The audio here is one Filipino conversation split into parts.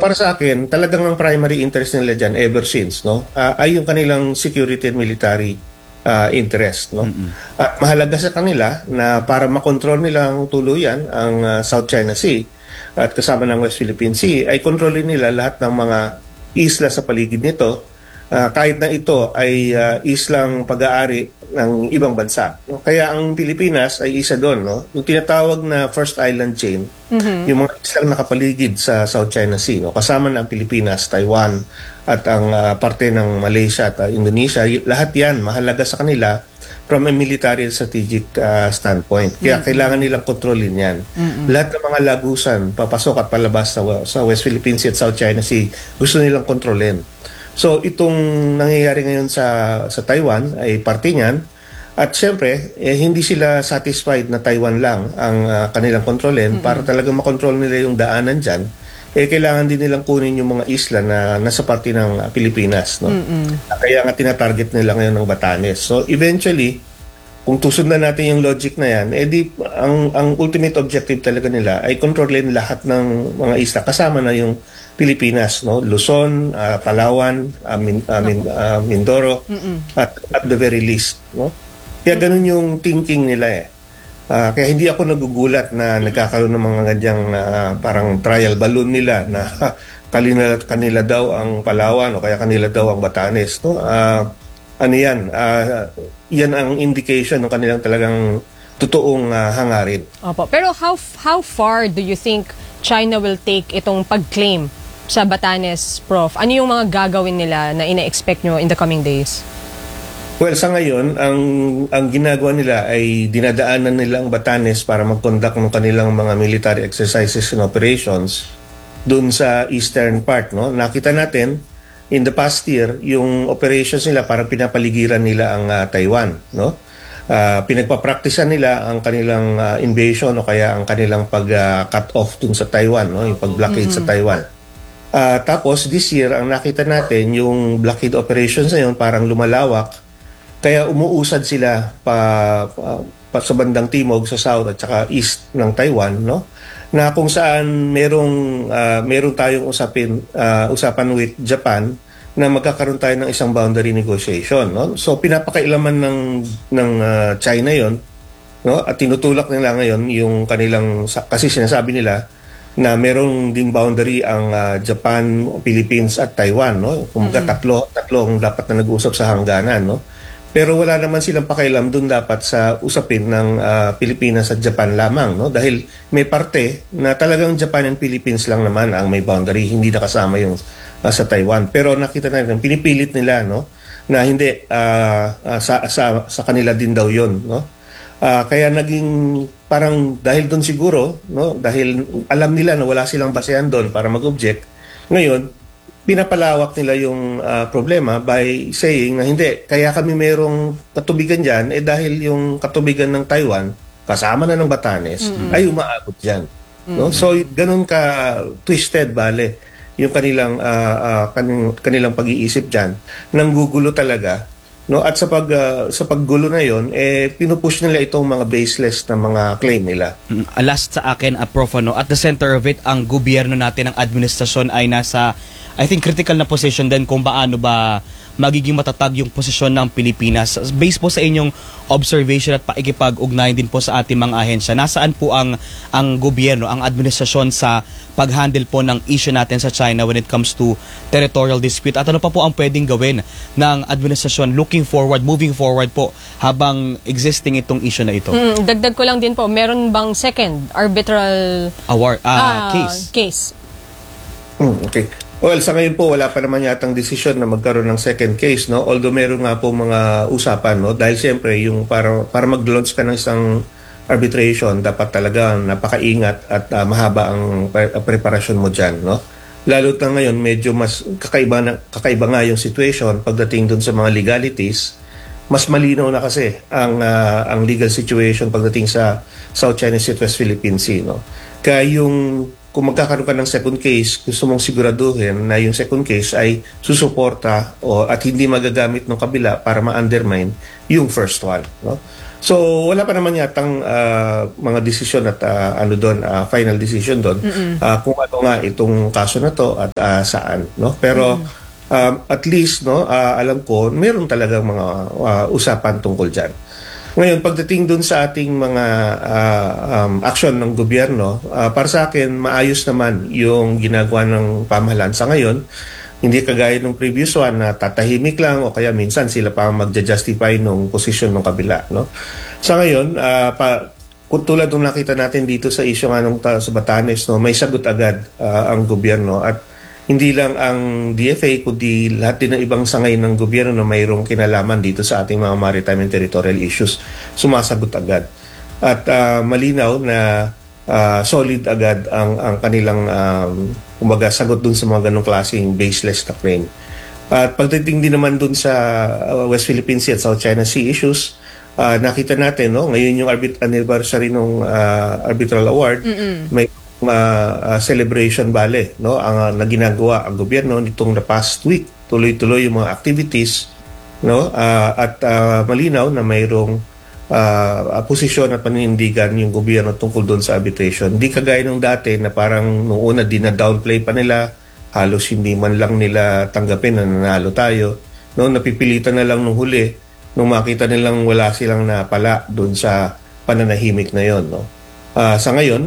para sa akin, talagang ang primary interest nila dyan ever since, no, ay yung kanilang security and military interest, no. At mahalaga sa kanila na para makontrol nila ang tuluyan ang South China Sea at kasama ng West Philippine Sea, ay kontrolin nila lahat ng mga isla sa paligid nito, kahit na ito ay islang pag-aari ng ibang bansa. No? Kaya ang Pilipinas ay isa doon, no? Yung tinatawag na first island chain, yung mga islang nakapaligid sa South China Sea, no? Kasama na ang Pilipinas, Taiwan, at ang parte ng Malaysia at Indonesia, lahat yan mahalaga sa kanila from a military and strategic standpoint. Kaya kailangan nilang kontrolin yan. Lahat ng mga lagusan, papasok at palabas sa West Philippine Sea at South China Sea, gusto nilang kontrolin. So itong nangyayari ngayon sa Taiwan ay parte niyan. At syempre, hindi sila satisfied na Taiwan lang ang kanilang kontrolin. Para talagang makontrol nila yung daanan dyan, kailangan din nilang kunin yung mga isla na nasa parte ng Pilipinas. No? Kaya nga tinatarget nila ngayon ng Batanes. So eventually, kung tusundan natin yung logic na yan, ang ultimate objective talaga nila ay kontrolin lahat ng mga isla. Kasama na yung Pilipinas, no? Luzon, Palawan, Mindoro, at the very least, no? Kaya ganun yung thinking nila kaya hindi ako nagugulat na nagkakaroon ng mga ganyang parang trial balloon nila na kanila daw ang Palawan o kaya kanila daw ang Batanes, no? Ano yan? Yan ang indication ng kanilang talagang totoong hangarin. Opo. Pero how far do you think China will take itong pag-claim sa Batanes, Prof? Ano yung mga gagawin nila na ina-expect nyo in the coming days? Well, sa ngayon, ang ginagawa nila ay dinadaanan nila ang Batanes para mag-conduct ng kanilang mga military exercises and operations dun sa eastern part, no? Nakita natin in the past year yung operations nila para pinapaligiran nila ang Taiwan, no? Pinagpa-practicean nila ang kanilang invasion o kaya ang kanilang pag-cut off dun sa Taiwan, no? Yung pag-blockade sa Taiwan. Tapos this year, ang nakita natin yung blockade operations na yun parang lumalawak. Kaya umuusad sila pa sa bandang timog, sa south at saka east ng Taiwan, no? Na kung saan meron tayong usapan with Japan na magkakaroon tayo ng isang boundary negotiation, no? So pinapakailaman ng China 'yon, no? At tinutulak nila ngayon yung kanilang, kasi sinasabi nila na merong ding boundary ang Japan, Philippines at Taiwan, no? Kumbaga tatlo ang dapat na nag-uusap sa hangganan, no? Pero wala naman silang pakialam doon dapat sa usapin ng Pilipinas at Japan lamang, no? Dahil may parte na talagang Japan and Philippines lang naman ang may boundary, hindi nakasama yung sa Taiwan. Pero nakita natin, pinipilit nila, no? Na hindi sa kanila din daw 'yon, no? Kaya naging parang dahil doon siguro, no? Dahil alam nila na wala silang basehan doon para mag-object. Ngayon, pinapalawak nila yung problema by saying na hindi, kaya kami mayroong katubigan dyan, dahil yung katubigan ng Taiwan, kasama na ng Batanes, ay umaabot dyan. No? So, ganun ka twisted, bale, yung kanilang pag-iisip dyan, nanggugulo talaga. No? At sa paggulo na yon, pinupush nila itong mga baseless na mga claim nila. Last sa akin, Prof, at the center of it, ang gobyerno natin, ang administrasyon ay nasa, I think, critical na position din kung paano ba magiging matatag yung posisyon ng Pilipinas. Based po sa inyong observation at pakikipag-ugnayan din po sa ating mga ahensya, nasaan po ang gobyerno, ang administrasyon sa pag-handle po ng issue natin sa China when it comes to territorial dispute? At ano pa po ang pwedeng gawin ng administrasyon moving forward po habang existing itong issue na ito? Dagdag ko lang din po, meron bang second arbitral case? Okay. Well, sa ngayon po, wala pa naman yatang desisyon na magkaroon ng second case, no? Although meron nga po mga usapan, no? Dahil siyempre, yung para mag-launch ka ng isang arbitration, dapat talaga napakaingat at mahaba ang preparasyon mo dyan, no? Lalo't na ngayon, medyo mas kakaiba nga yung situation pagdating dun sa mga legalities. Mas malinaw na kasi ang legal situation pagdating sa South China Sea at West Philippine Sea, no? Kaya kung magkakaroon ka ng second case, gusto mong siguraduhin na yung second case ay susuporta at hindi magagamit ng kabila para ma-undermine yung first one, no? So wala pa naman yatang mga desisyon at final decision doon kung ano nga itong kaso na to at saan, no? Pero at least, no, alam ko meron talagang mga usapan tungkol diyan. Ngayon, pagdating doon sa ating mga aksyon ng gobyerno, para sa akin maayos naman yung ginagawa ng pamahalaan sa ngayon. Hindi kagaya ng previous one na tatahimik lang o kaya minsan sila pa magja-justify ng posisyon ng kabila, no? Sa ngayon, kung tulad ng nakita natin dito sa issue nga nung sa Batanes, no, may sagot agad ang gobyerno at hindi lang ang DFA kundi lahat din ng ibang sangay ng gobyerno na mayroong kinalaman dito sa ating mga maritime and territorial issues, sumasagot agad. At malinaw na solid agad ang kanilang kumbaga sagot dun sa mga ganong klaseng baseless na claim. At pagdating din naman dun sa West Philippine Sea at South China Sea issues, nakita natin, no, ngayon yung anniversary ng arbitral award, may celebration bale, no, ang naginagawa ang gobyerno nitong the past week. Tuloy-tuloy yung mga activities, no, at malinaw na mayroong posisyon at paninindigan yung gobyerno tungkol doon sa arbitration. Hindi kagaya nung dati na parang noong una dina-downplay pa nila, halos hindi man lang nila tanggapin na nanalo tayo. No, napipilitan na lang nung huli nung makita nilang wala silang napala doon sa pananahimik na yon, no. Sa ngayon,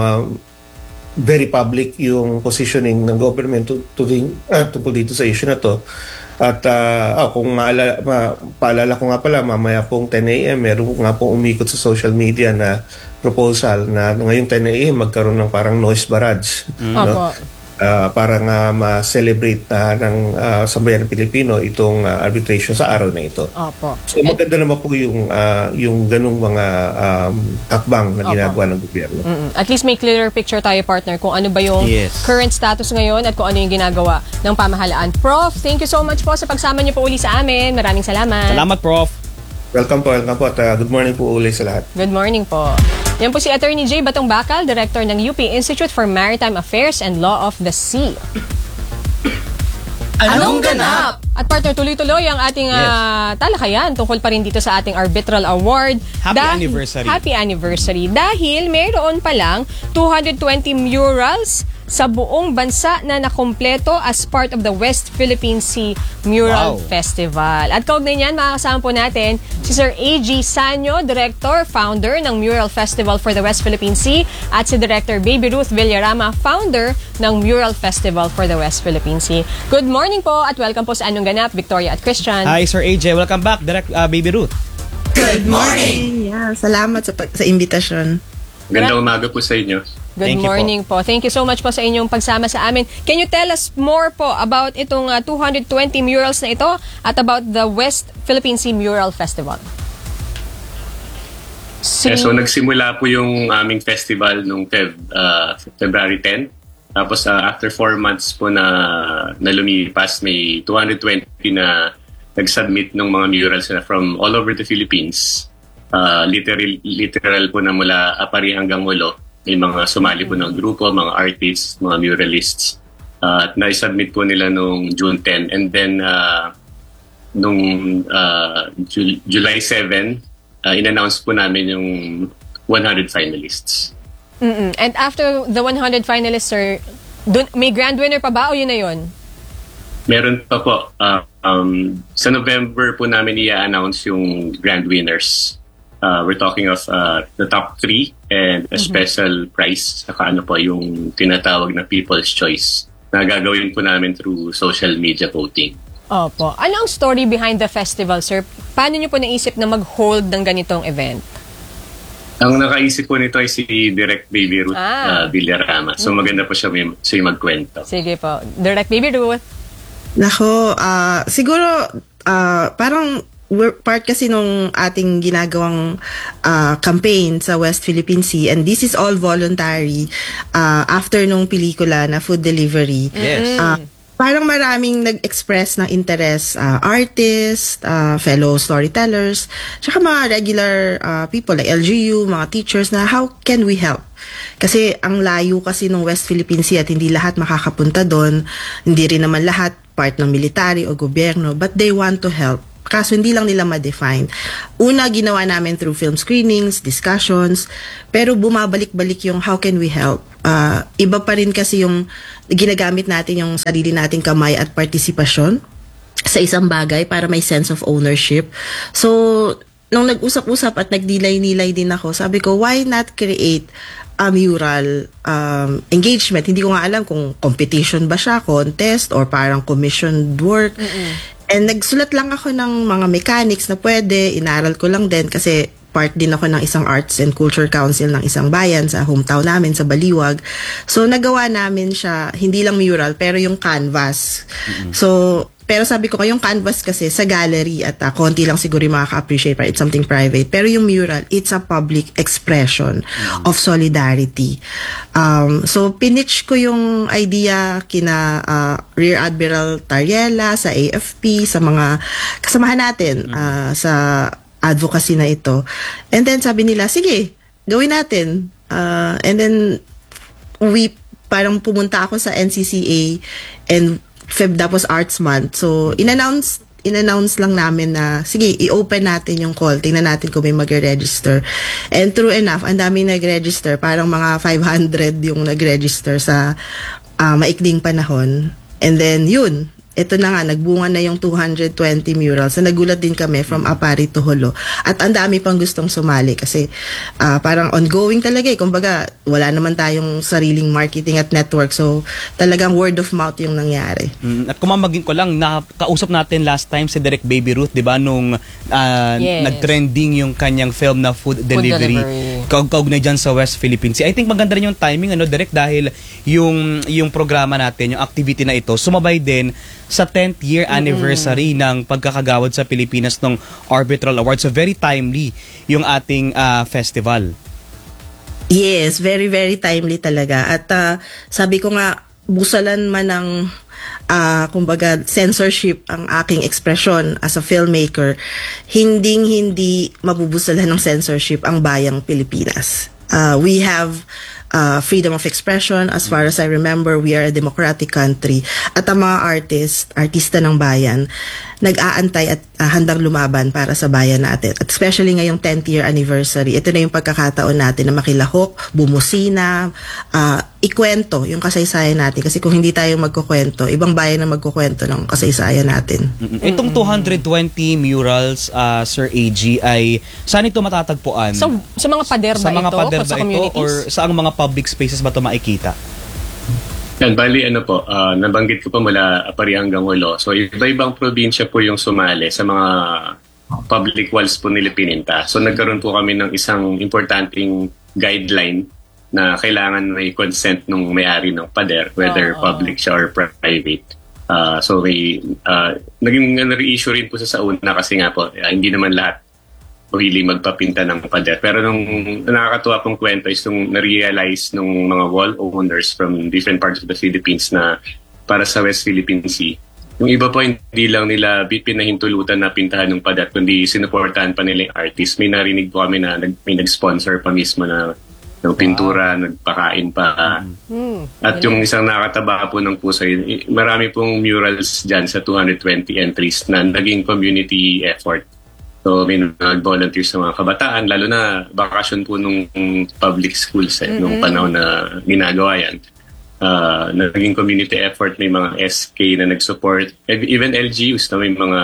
very public yung positioning ng government tungkol dito sa issue na to. At kung paalala ko nga pala, mamaya pong 10 a.m. meron nga pong umikot sa social media na proposal na ngayong 10 a.m. magkaroon ng parang noise barrage. No? Para nga ma-celebrate ng sambayan ng Pilipino itong arbitration sa araw na ito. Opo. So maganda naman po yung ganung mga hakbang na ginagawa ng gobyerno. At least may clearer picture tayo, partner, kung ano ba yung current status ngayon at kung ano yung ginagawa ng pamahalaan. Prof, thank you so much po sa pagsama niyo po uli sa amin. Maraming salamat. Salamat, Prof. Welcome po at good morning po uli sa lahat. Good morning po. Yan po si Attorney J. Batong Bakal, Director ng UP Institute for Maritime Affairs and Law of the Sea. Anong ganap? At partner, tuloy-tuloy ang ating talakayan tungkol pa rin dito sa ating arbitral award. Happy anniversary. Dahil mayroon pa lang 220 murals sa buong bansa na nakompleto as part of the West Philippine Sea Mural Festival. At kaugnay niyan, makakasama po natin si Sir A.G. Sanyo, Director, Founder ng Mural Festival for the West Philippine Sea, at si Director Baby Ruth Villarama, Founder ng Mural Festival for the West Philippine Sea. Good morning po at welcome po sa Anong Ganap, Victoria at Christian. Hi, Sir AJ. Welcome back, Baby Ruth. Good morning! Yeah, salamat sa imbitasyon. Gandang umaga po sa inyo. Good morning po. Thank you so much po sa inyong pagsama sa amin. Can you tell us more po about itong 220 murals na ito at about the West Philippine Sea Mural Festival? So nagsimula po yung aming festival nung February 10. Tapos after 4 months po na lumipas, may 220 na nag-submit ng mga murals na from all over the Philippines. Literal po na mula Apari hanggang Molo. May mga sumali po ng grupo, mga artists, mga muralists. At na-submit po nila nung June 10. And then, nung July 7, in-announce po namin yung 100 finalists. And after the 100 finalists, sir, may grand winner pa ba o yun na yun? Meron pa po. Sa November po namin i-announce yung grand winners. We're talking of the top 3 and a special prize, saka ano po yung tinatawag na People's Choice na gagawin po namin through social media voting. Opo. Ano ang story behind the festival, sir? Paano niyo po naisip na mag-hold ng ganitong event? Ang nakaisip po nito ay si Direct Baby Ruth Villarama. So maganda po siya magkwento. Sige po. Direct Baby Ruth. Nako, siguro parang part kasi nung ating ginagawang campaign sa West Philippine Sea, and this is all voluntary after nung pelikula na Food Delivery. Yes. Parang maraming nag-express ng interest, artists, fellow storytellers, tsaka mga regular people like LGU, mga teachers, na how can we help? Kasi ang layo kasi ng West Philippine Sea at hindi lahat makakapunta doon, hindi rin naman lahat part ng military o gobyerno, but they want to help. kaso hindi lang nila ma-define. Una, ginawa namin through film screenings, discussions, pero bumabalik-balik yung how can we help. Iba pa rin kasi yung ginagamit natin yung sarili nating kamay at partisipasyon sa isang bagay para may sense of ownership. So, nung nag-usap-usap at nagdilay-nilay din ako, sabi ko, why not create a mural engagement? Hindi ko nga alam kung competition ba siya, contest, or parang commissioned work. And nagsulat lang ako ng mga mechanics na pwede, inaral ko lang din kasi part din ako ng isang Arts and Culture Council ng isang bayan sa hometown namin sa Baliwag. So nagawa namin siya, hindi lang mural pero yung canvas. So pero sabi ko yung canvas kasi sa gallery at konti lang siguro yung makaka-appreciate pa, it's something private. Pero yung mural, it's a public expression of solidarity. So pinitch ko yung idea kina Rear Admiral Tariela sa AFP, sa mga kasamahan natin sa advocacy na ito. And then sabi nila, sige, gawin natin. And then parang pumunta ako sa NCCA and Feb tapos Arts Month. So, in-announce lang namin na, sige, i-open natin yung call. Tingnan natin kung may mag-register. And true enough, ang daming nag-register. Parang mga 500 yung nag-register sa maikling panahon. And then, yun. Ito na nga, nagbunga na yung 220 murals. Na nagulat din kami from Apari to Holo. At ang dami pang gustong sumali kasi parang ongoing talaga eh. Kumbaga, wala naman tayong sariling marketing at network. So, talagang word of mouth yung nangyari. At kumamagin ko lang, nakausap natin last time si Direk Baby Ruth, di ba? Nung nag-trending yung kanyang film na Food Delivery. Kaugnay dyan sa West Philippine Sea. I think maganda rin yung timing, Direk, dahil yung programa natin, yung activity na ito, sumabay din sa 10th year anniversary ng pagkakagawad sa Pilipinas ng Arbitral Award. So very timely yung ating festival. Yes, very very timely talaga. At sabi ko nga, busalan man ng kumbaga censorship ang aking ekspresyon as a filmmaker, hindi mabubusalan ng censorship ang bayang Pilipinas. We have freedom of expression. As far as I remember, we are a democratic country. At ang mga artista ng bayan, nag-aantay at handang lumaban para sa bayan natin. At especially ngayong 10th year anniversary, ito na yung pagkakataon natin na makilahok, bumusina, ikwento yung kasaysayan natin. Kasi kung hindi tayo magkukwento, ibang bayan na magkukwento ng kasaysayan natin. Itong 220 murals, Sir AG, ay saan ito matatagpuan? So, sa mga pader ba ito? Sa communities? Or sa mga public spaces ba ito makikita? Yan, bali nabanggit ko pa mula Apari hanggang Holo. So iba-ibang probinsya po yung sumali sa mga public walls po nila pininta. So nagkaroon po kami ng isang importanteng guideline na kailangan may consent nung may-ari ng pader, whether public siya or private. So may naging re-issue rin po sa una kasi nga po hindi naman lahat really magpapinta ng pader. Pero nung nakakatuwa pong kwento is nung na-realize nung mga wall owners from different parts of the Philippines na para sa West Philippine Sea, yung iba po hindi lang nila pinahintulutan na pintahan ng pader, kundi sinuportahan pa nila yung artist. May narinig po kami na may nag-sponsor pa mismo na ng pintura, nagpakain pa. At yung isang nakataba po ng puso, marami pong murals dyan sa 220 entries na naging community effort. So may nag-volunteer sa mga kabataan, lalo na bakasyon po nung public schools nung panahon na ginagawa yan. Naging community effort, may mga SK na nag-support, even LGUs na may mga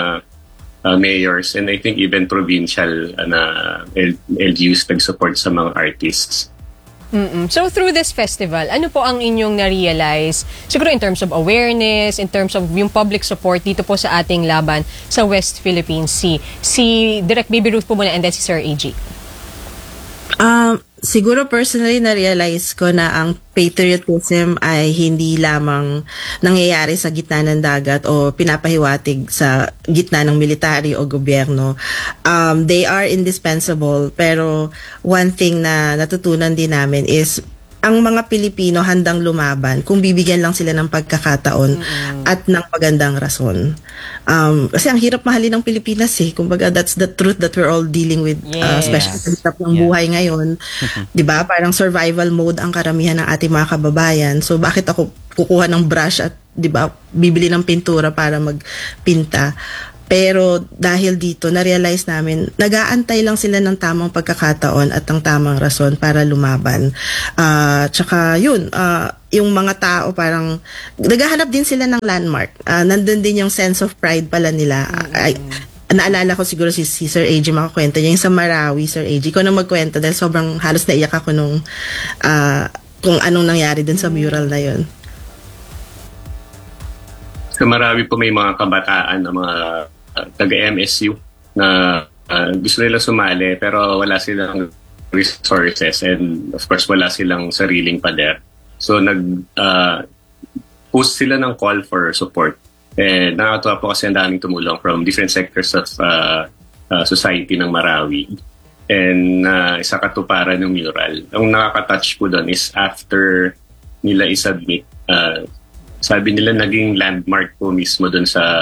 mayors, and I think even provincial na LGUs nag-support sa mga artists. So through this festival, ano po ang inyong na-realize? Siguro in terms of awareness, in terms of yung public support dito po sa ating laban sa West Philippine Sea. Si Direk Baby Ruth po muna and then si Sir AG. Siguro personally na-realize ko na ang patriotism ay hindi lamang nangyayari sa gitna ng dagat o pinapahiwatig sa gitna ng military o gobyerno. They are indispensable, pero one thing na natutunan din namin is ang mga Pilipino handang lumaban kung bibigyan lang sila ng pagkakataon at ng magandang rason. Kasi ang hirap mahalin ng Pilipinas eh. Kumbaga, that's the truth that we're all dealing with, especially sa hirap ng buhay ngayon. Diba? Parang survival mode ang karamihan ng ating mga kababayan. So, bakit ako kukuha ng brush at diba, bibili ng pintura para magpinta? Pero dahil dito, na-realize namin, nag-aantay lang sila ng tamang pagkakataon at ng tamang rason para lumaban. Tsaka yun, yung mga tao parang, naghahanap din sila ng landmark. Nandun din yung sense of pride pala nila. Naalala ko siguro si Sir AJ makakwento niya, yung sa Marawi, Sir AJ. Ikaw na magkwento dahil sobrang halos naiyak ako nung kung anong nangyari dun sa mural na yun. Sa Marawi po may mga kabataan na mga taga-MSU na gusto nila sumali pero wala silang resources and of course wala silang sariling pader. So post sila ng call for support. Nakakatuwa po kasi ang daming tumulong from different sectors of society ng Marawi. And isa katuparan ng mural. Ang nakaka-touch po doon is after nila isubmit, sabi nila naging landmark po mismo doon sa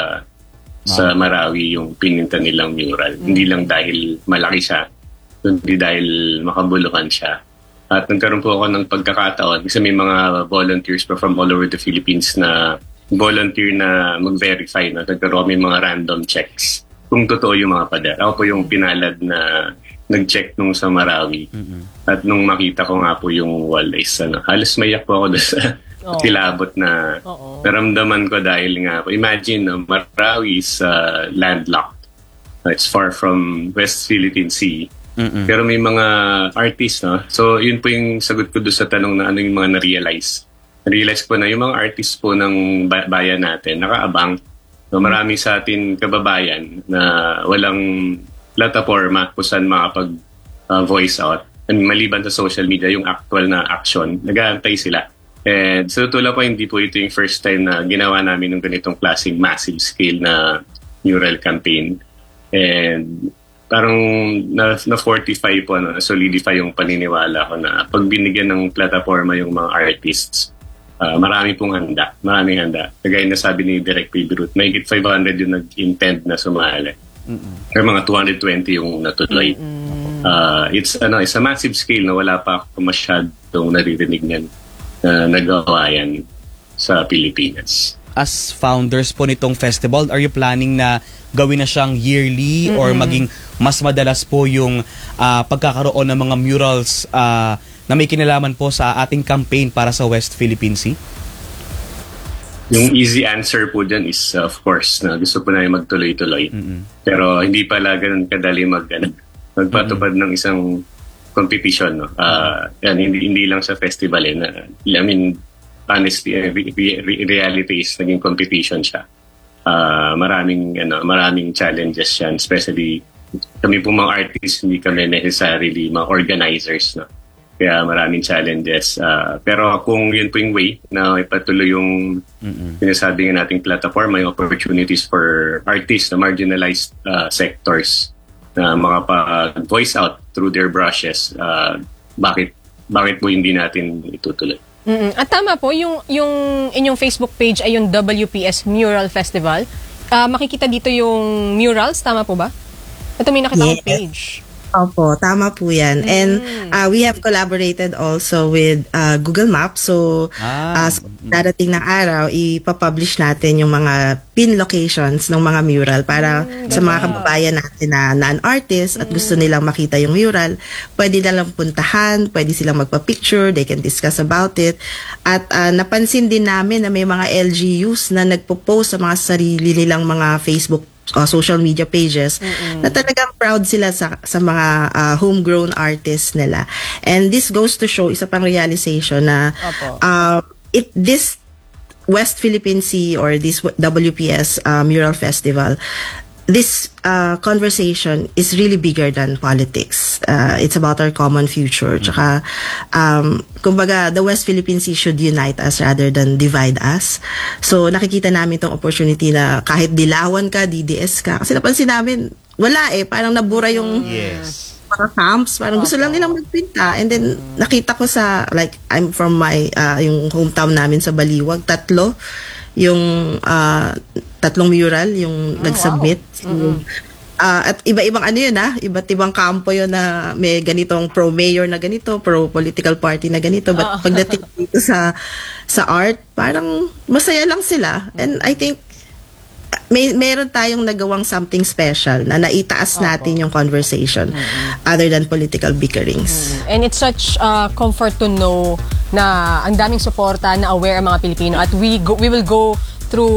Marawi yung pininta nilang mural. Hindi lang dahil malaki siya, hindi dahil makabuluhan siya. At nagkaroon po ako ng pagkakataon kasi may mga volunteers po from all over the Philippines na volunteer na mag-verify na nagkaroon may mga random checks kung totoo yung mga pader. Ako po yung pinalad na nag-check nung sa Marawi. At nung makita ko nga po yung wall is halos maiyak po ako doon sa kilabot na naramdaman ko dahil nga po. Imagine, Marawi is landlocked. It's far from West Philippine Sea. Pero may mga artists, no? So yun po yung sagot ko doon sa tanong na ano yung mga na-realize. Na-realize ko na yung mga artists po ng bayan natin, nakaabang. So, marami sa atin kababayan na walang plataforma kung saan makapag-voice out. And maliban sa social media, yung actual na action, nag-aantay sila. And sa totoo lang po, hindi po ito yung first time na ginawa namin ng ganitong klaseng massive scale na mural campaign. And parang na-fortify po, na-solidify yung paniniwala ko na pag binigyan ng plataforma yung mga artists, marami pong handa. Maraming handa. Kagaya na sabi ni Direk Pibirut, may 500 yung nag-intend na sumali. Pero mga 220 yung natuloy. It's a massive scale na wala pa ako masyadong naririnig niyan na nagawa yan sa Pilipinas. As founders po nitong festival, are you planning na gawin na siyang yearly or maging mas madalas po yung pagkakaroon ng mga murals na may kinalaman po sa ating campaign para sa West Philippine Sea? Yung easy answer po dyan is of course na gusto po namin magtuloy-tuloy. Pero hindi pala ganun kadali magpatupad ng isang competition. No? Hindi lang sa festival. I mean, honestly, reality is naging competition siya. Maraming challenges yan. Especially kami po mga artists, hindi kami necessarily mga organizers. No? Kaya maraming challenges. Pero kung yun po yung way na ipatuloy yung sinasabi nga nating platform, may opportunities for artists na marginalized sectors na makapag-voice out through their brushes, bakit po hindi natin itutuloy? At tama po, yung inyong Facebook page ay yung WPS Mural Festival. Makikita dito yung murals, tama po ba? Ito may nakita kong page. Opo, tama po yan. And we have collaborated also with Google Maps. So, darating ng araw, ipapublish natin yung mga pin locations ng mga mural para sa mga kababayan natin na non-artist at gusto nilang makita yung mural. Pwede nilang puntahan, pwede silang magpa-picture, they can discuss about it. At napansin din namin na may mga LGUs na nagpo-post sa mga sarili nilang mga Facebook social media pages na talagang proud sila sa mga homegrown artists nila. And this goes to show, isa pang realization na if this West Philippine Sea or this WPS Mural Festival, this conversation is really bigger than politics. It's about our common future. Tsaka, kumbaga, the West Philippine Sea should unite us rather than divide us. So, nakikita namin itong opportunity na kahit dilawan ka, DDS ka. Kasi napansin namin, wala parang nabura yung mga camps. Parang gusto lang nilang magpinta. And then, nakita ko sa, like, I'm from my, yung hometown namin sa Baliwag, yung 3 mural yung nag-submit. At iba-ibang yun iba't ibang kampo yun na may ganitong pro-mayor na ganito, pro-political party na ganito. But pagdating dito sa art, parang masaya lang sila. And I think meron tayong nagawang something special na naitaas natin yung conversation other than political bickerings. And it's such comfort to know na ang daming suporta, na aware ang mga Pilipino, at we will go through